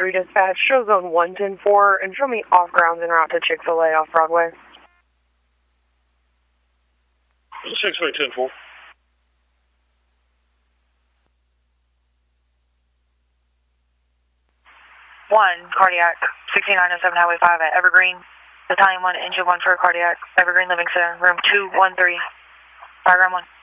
3 dispatch, show zone 110-4, and show me off grounds en route to Chick-fil-A off Broadway. 6-8-10-4. 1, cardiac, 6907 Highway 5 at Evergreen. Battalion 1, engine 1 for cardiac, Evergreen Living Center, room 213, diagram 1.